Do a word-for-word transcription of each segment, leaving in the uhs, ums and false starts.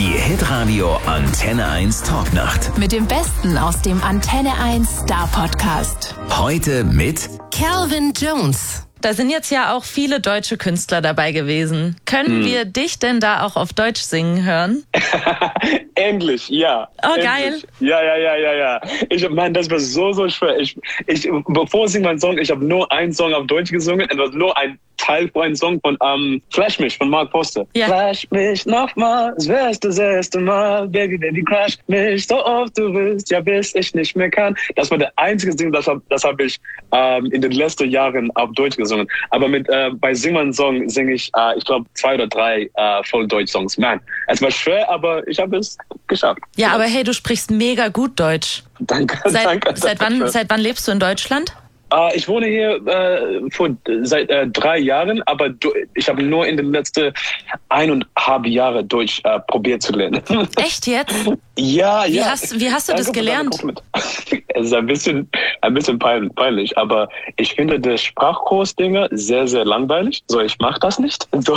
Die Hitradio Antenne eins Talknacht. Mit dem Besten aus dem Antenne eins Star Podcast. Heute mit Calvin Jones. Da sind jetzt ja auch viele deutsche Künstler dabei gewesen. Können hm. wir dich denn da auch auf Deutsch singen hören? Endlich, ja. Oh, Endlich. Geil. Ja, ja, ja, ja, ja. Ich meine, das war so, so schwer. Ich, ich, bevor ich meinen Song, ich habe nur einen Song auf Deutsch gesungen und das war nur ein Teil von einem Song von um, Flash mich von Mark Foster. Ja. Flash mich nochmal, es wär's das erste Mal, Baby, Baby, crash mich so oft du willst, ja, bis ich nicht mehr kann. Das war der einzige Song, das habe das hab ich ähm, in den letzten Jahren auf Deutsch gesungen. Aber mit äh, bei Sing meinen Song singe ich, äh, ich glaube, zwei oder drei äh, Voll-Deutsch-Songs. Man, es war schwer, aber ich habe es geschafft. Ja, aber hey, du sprichst mega gut Deutsch. Danke, seit, danke. Seit wann, seit wann lebst du in Deutschland? Uh, ich wohne hier äh, vor, seit äh, drei Jahren, aber du, ich habe nur in den letzten eineinhalb Jahren Deutsch äh, probiert zu lernen. Echt jetzt? Ja, wie ja. Hast, wie hast du Danke das gelernt? Es ist ein bisschen, ein bisschen peinlich, aber ich finde das Sprachkurs-Dinger sehr, sehr langweilig. So, ich mache das nicht. So,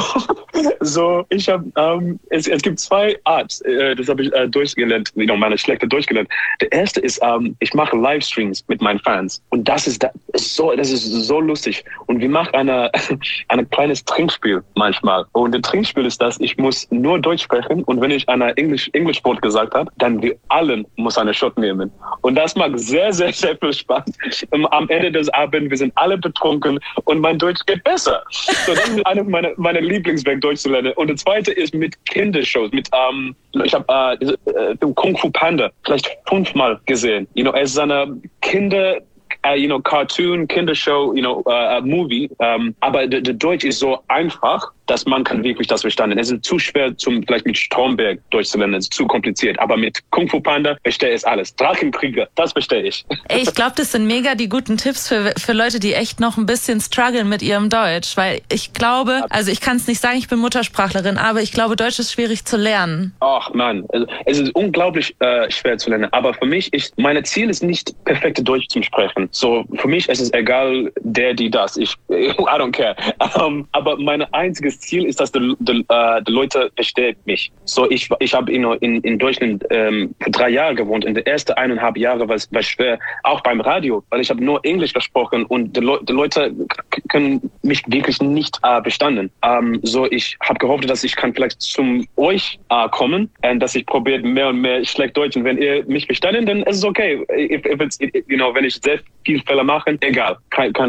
so ich habe, ähm, es, es gibt zwei Arts, äh, das habe ich äh, durchgelernt, you know, meine schlechte durchgelernt. Der erste ist, ähm, ich mache Livestreams mit meinen Fans und das ist da, so, das ist so lustig. Und wir machen eine, ein kleines Trinkspiel manchmal. Und das Trinkspiel ist das, ich muss nur Deutsch sprechen und wenn ich einer Englisch, Englischwort gesagt habe, dann wir allen muss eine Shot nehmen. Und das macht sehr, sehr, sehr viel Spaß. Am Ende des Abends, wir sind alle betrunken und mein Deutsch geht besser. So, das ist eine meiner meine Lieblingswege, Deutsch zu lernen. Und der zweite ist mit Kindershows. Mit, ähm, ich habe äh, Kung Fu Panda vielleicht fünfmal gesehen. You know, es ist eine Kinder... Uh, you know, Cartoon, Kindershow, you know, uh, Movie. Um, aber der Deutsch ist so einfach, dass man kann wirklich das verstanden. Es ist zu schwer, zum vielleicht mit Stromberg Deutsch zu lernen. Es ist zu kompliziert. Aber mit Kung Fu Panda verstehe ich alles. Drachenkrieger, das verstehe ich. Ey, ich glaube, das sind mega die guten Tipps für, für Leute, die echt noch ein bisschen strugglen mit ihrem Deutsch. Weil ich glaube, also ich kann es nicht sagen, ich bin Muttersprachlerin, aber ich glaube, Deutsch ist schwierig zu lernen. Ach man, es ist unglaublich äh, schwer zu lernen. Aber für mich, ist, mein Ziel ist nicht, perfekte Deutsch zu sprechen. So, für mich ist es egal, der, die, das. Ich, I don't care. Um, aber mein einziges Ziel ist, dass die, die, uh, die Leute verstehen mich. So, ich, ich habe in, in, in Deutschland ähm, für drei Jahre gewohnt. In den ersten eineinhalb Jahren war es schwer, auch beim Radio, weil ich habe nur Englisch gesprochen und die, Le die Leute können mich wirklich nicht äh, verstanden. Um, so, ich habe gehofft, dass ich kann vielleicht zum euch äh, kommen und dass ich probiert mehr und mehr schlecht Deutsch. Und wenn ihr mich verstanden, dann ist es okay. If, if it's, you know, wenn ich sehr viel Fehler mache, egal. Kein, kein